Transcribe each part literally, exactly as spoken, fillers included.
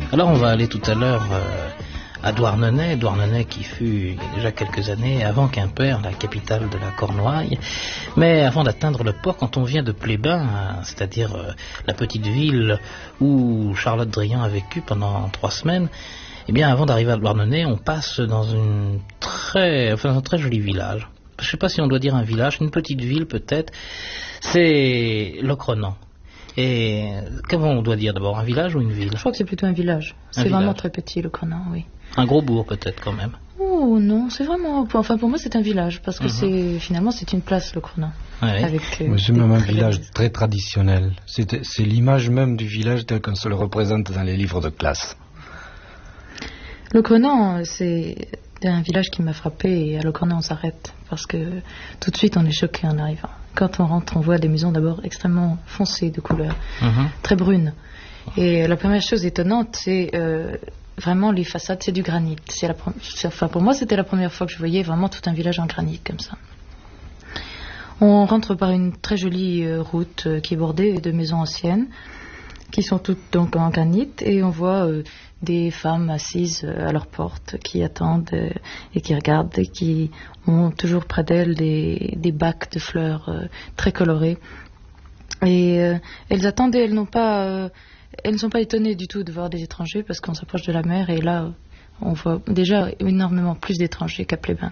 Alors on va aller tout à l'heure euh, à Douarnenez, Douarnenez qui fut il y a déjà quelques années avant Quimper, la capitale de la Cornouaille. Mais avant d'atteindre le port, quand on vient de Plébain, hein, c'est-à-dire euh, la petite ville où Charlotte Drian a vécu pendant trois semaines, eh bien avant d'arriver à Douarnenez, on passe dans une très, enfin, un très joli village. Je ne sais pas si on doit dire un village, une petite ville peut-être. C'est Locronan. Et comment on doit dire d'abord, un village ou une ville? Je crois que c'est plutôt un village. C'est village. vraiment très petit, Locronan, oui. Un gros bourg peut-être quand même. Oh non, c'est vraiment... Enfin pour moi c'est un village, parce que Mhm. c'est finalement c'est une place, Locronan. Oui. Avec, euh, Mais c'est des même un très village belles- très traditionnel. C'est c'est l'image même du village tel qu'on se le représente dans les livres de classe. Locronan, c'est un village qui m'a frappé, et à Locronan on s'arrête, parce que tout de suite on est choqué en arrivant. Quand on rentre, on voit des maisons d'abord extrêmement foncées de couleur, Mhm. très brunes. Et la première chose étonnante, c'est euh, vraiment les façades, c'est du granit. C'est la pre- c'est- enfin, pour moi, c'était la première fois que je voyais vraiment tout un village en granit comme ça. On rentre par une très jolie euh, route euh, qui est bordée de maisons anciennes, qui sont toutes donc en granit, et on voit euh, des femmes assises euh, à leur porte qui attendent euh, et qui regardent et qui ont toujours près d'elles des, des bacs de fleurs euh, très colorés. Et euh, elles attendent et elles n'ont pas, euh, elles ne sont pas étonnées du tout de voir des étrangers, parce qu'on s'approche de la mer et là on voit déjà énormément plus d'étrangers qu'à Plébain.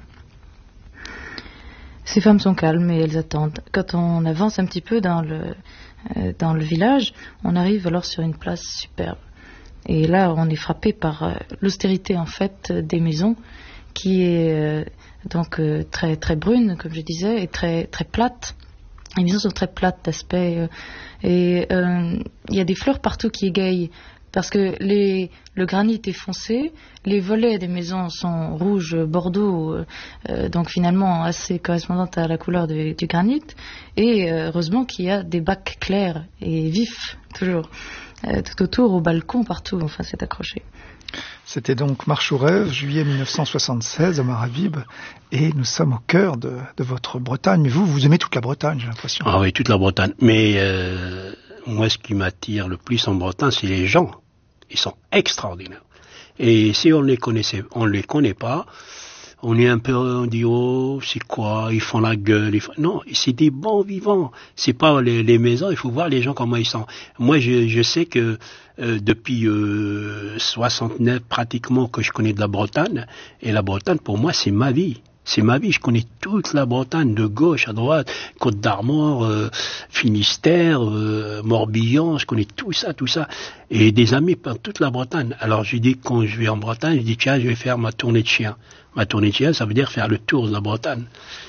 Ces femmes sont calmes et elles attendent. Quand on avance un petit peu dans le, euh, dans le village, on arrive alors sur une place superbe. Et là, on est frappé par euh, l'austérité en fait des maisons, qui est euh, donc euh, très très brune, comme je disais, et très très plate. Les maisons sont très plates d'aspect, euh, et euh, il y a des fleurs partout qui égayent, parce que les, le granit est foncé, les volets des maisons sont rouges bordeaux, euh, euh, donc finalement assez correspondantes à la couleur de- du granit, et euh, heureusement qu'il y a des bacs clairs et vifs toujours euh, tout autour, au balcon, partout. Enfin, c'est accroché. C'était donc Marche au rêve, juillet mille neuf cent soixante-seize, à Maravib, et nous sommes au cœur de, de votre Bretagne. Mais vous, vous aimez toute la Bretagne, j'ai l'impression. Ah oui, toute la Bretagne. Mais euh, moi, ce qui m'attire le plus en Bretagne, c'est les gens. Ils sont extraordinaires. Et si on les connaissait, on les connaît pas, on est un peu, on dit, oh, c'est quoi, ils font la gueule. Ils font... Non, c'est des bons vivants. C'est pas les, les maisons, il faut voir les gens comment ils sont. Moi, je, je sais que euh, depuis euh, soixante-neuf, pratiquement, que je connais de la Bretagne, et la Bretagne, pour moi, c'est ma vie. C'est ma vie, je connais toute la Bretagne, de gauche à droite, Côte d'Armor, euh, Finistère, euh, Morbihan, je connais tout ça, tout ça. Et des amis par toute la Bretagne. Alors je dis, quand je vais en Bretagne, je dis, tiens, je vais faire ma tournée de chien. Ma tournée de chien, ça veut dire faire le tour de la Bretagne.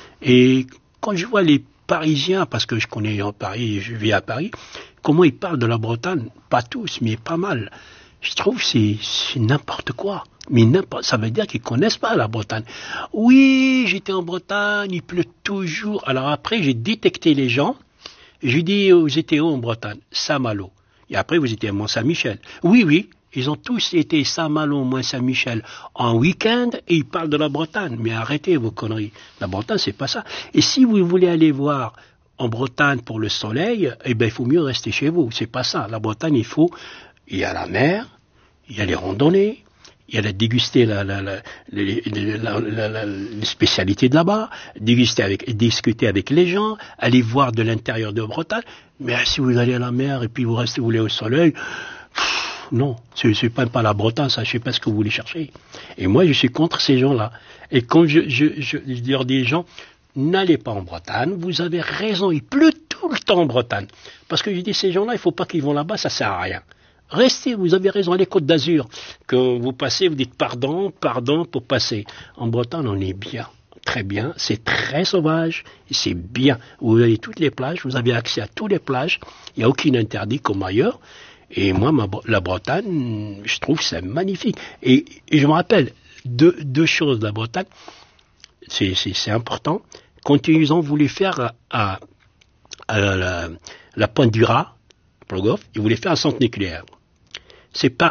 Et quand je vois les Parisiens, parce que je connais en Paris, je vis à Paris, comment ils parlent de la Bretagne, pas tous, mais pas mal. Je trouve que c'est, c'est n'importe quoi. Mais n'importe, ça veut dire qu'ils connaissent pas la Bretagne. Oui, j'étais en Bretagne, il pleut toujours. Alors après, j'ai détecté les gens. Et je lui dis, vous étiez où en Bretagne? Saint-Malo. Et après, vous étiez à Mont-Saint-Michel. Oui, oui, ils ont tous été Saint-Malo, Mont-Saint-Michel en week-end et ils parlent de la Bretagne. Mais arrêtez vos conneries. La Bretagne, c'est pas ça. Et si vous voulez aller voir en Bretagne pour le soleil, eh ben, il faut mieux rester chez vous. C'est pas ça. La Bretagne, il faut, il y a la mer, il y a les randonnées, il y a la déguster la, la, la, les, la, la, la, les spécialités de là-bas, déguster avec, discuter avec les gens, aller voir de l'intérieur de Bretagne. Mais si vous allez à la mer et puis vous restez, vous voulez au soleil, pff, non, c'est, c'est pas, pas la Bretagne, ça, je sais pas ce que vous voulez chercher. Et moi, je suis contre ces gens-là. Et quand je, je, je, je dis à des gens, n'allez pas en Bretagne, vous avez raison, il pleut tout le temps en Bretagne. Parce que je dis, ces gens-là, il faut pas qu'ils vont là-bas, ça sert à rien. Restez, vous avez raison, les Côtes d'Azur, que vous passez, vous dites pardon, pardon pour passer. En Bretagne, on est bien, très bien, c'est très sauvage, et c'est bien. Vous avez toutes les plages, vous avez accès à toutes les plages, il n'y a aucun interdit comme ailleurs. Et moi, ma, la Bretagne, je trouve c'est magnifique. Et, et je me rappelle deux, deux choses de la Bretagne, c'est, c'est, c'est important. Quand ils ont voulu faire à, à, à la, la, la Pointe du Raz, Plogoff, ils voulaient faire un centre nucléaire. C'est pas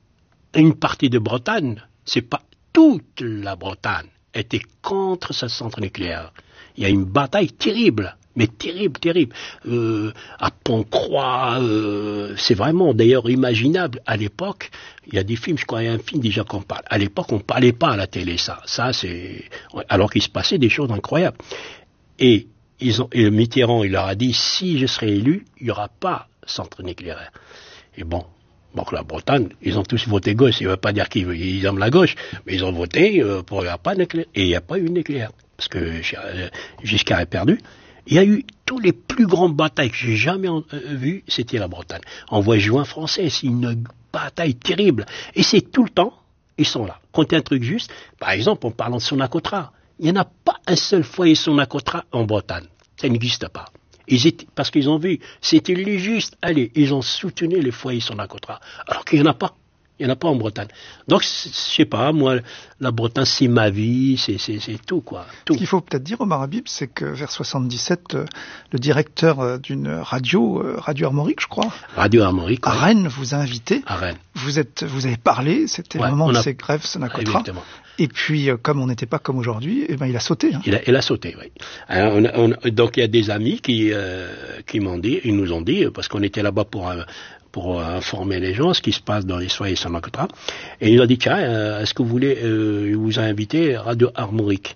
une partie de Bretagne, c'est pas toute la Bretagne était contre ce centre nucléaire. Il y a une bataille terrible, Mais terrible, terrible. Euh, à Pont-Croix, euh, c'est vraiment d'ailleurs imaginable. À l'époque, il y a des films, je crois, il y a un film déjà qu'on parle. À l'époque, on parlait pas à la télé, ça. Ça, c'est alors qu'il se passait des choses incroyables. Et ils ont, et Mitterrand, il leur a dit, si je serai élu, il n'y aura pas centre nucléaire. Et bon. Donc la Bretagne, ils ont tous voté gauche. Il ne veut pas dire qu'ils ils aiment la gauche, mais ils ont voté euh, pour qu'il n'y ait pas de nucléaire. Et il n'y a pas eu de nucléaire. Parce que euh, Giscard est perdu. Il y a eu tous les plus grandes batailles que j'ai jamais euh, vues, c'était la Bretagne. On voit juin français, c'est une bataille terrible. Et c'est tout le temps, ils sont là. Quand il y a un truc juste, par exemple, en parlant de Sonacotra, il n'y en a pas un seul foyer Sonacotra en Bretagne. Ça n'existe pas. Ils étaient, parce qu'ils ont vu, c'était les justes. Allez, ils ont soutenu les foyers Sonacotra. Alors qu'il n'y en a pas. Il n'y en a pas en Bretagne. Donc, je sais pas, moi, la Bretagne, c'est ma vie, c'est, c'est, c'est tout, quoi. Tout. Ce qu'il faut peut-être dire, Omar Habib, c'est que vers soixante-dix-sept, euh, le directeur euh, d'une radio, euh, Radio Armorique, je crois, Radio Armorique, à ouais. Rennes, vous a invité. À Rennes. Vous êtes, vous avez parlé, c'était ouais, le moment de a... ces grèves Sonacotra. Exactement. Et puis, euh, comme on n'était pas comme aujourd'hui, eh ben, il a sauté. Hein. Il, a, il a sauté, oui. Alors, on a, on a, donc, il y a des amis qui, euh, qui m'ont dit, ils nous ont dit, parce qu'on était là-bas pour, euh, pour informer les gens ce qui se passe dans les soirées Sonacotra. Et il a dit, tiens, euh, est-ce que vous voulez, euh, il vous a invité Radio Armorique.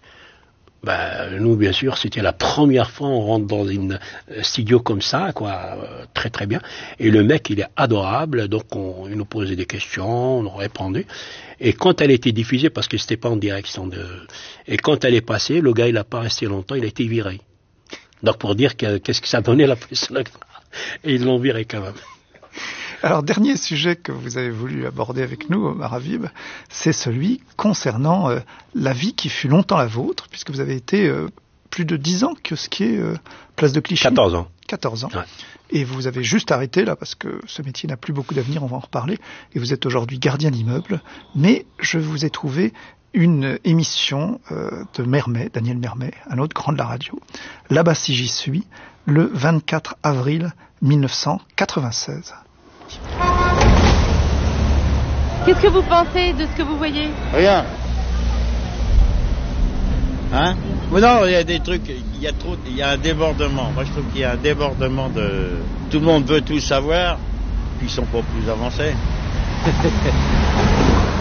Ben, nous, bien sûr, c'était la première fois on rentre dans une studio comme ça, quoi, euh, très très bien. Et le mec, il est adorable, donc on, il nous posait des questions, on a répondu. Et quand elle a été diffusée, parce que c'était pas en direction de... Et quand elle est passée, le gars, il a pas resté longtemps, il a été viré. Donc pour dire que, qu'est-ce que ça donnait la police. Et ils l'ont viré quand même. Alors, dernier sujet que vous avez voulu aborder avec nous, Omar Habib, c'est celui concernant euh, la vie qui fut longtemps la vôtre, puisque vous avez été euh, plus de dix ans kiosquier euh, place de Clichy. quatorze ans. quatorze ans. Ouais. Et vous avez juste arrêté là, parce que ce métier n'a plus beaucoup d'avenir, on va en reparler, et vous êtes aujourd'hui gardien d'immeuble. Mais je vous ai trouvé une émission euh, de Mermet, Daniel Mermet, un autre grand de la radio, Là-bas si j'y suis, le vingt-quatre avril mille neuf cent quatre-vingt-seize. Qu'est-ce que vous pensez de ce que vous voyez? Rien. Hein? Mais non, il y a des trucs, il y a trop, il y a un débordement. Moi, je trouve qu'il y a un débordement de... Tout le monde veut tout savoir, puis ils sont pas plus avancés.